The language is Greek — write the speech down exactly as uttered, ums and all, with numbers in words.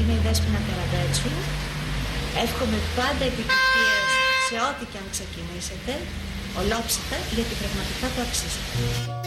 είμαι η Δέσποινα Καραμπέτσου. Εύχομαι πάντα επιτυχίες σε ό,τι και αν ξεκινήσετε, ολόψυχα, γιατί πραγματικά το αξίζετε.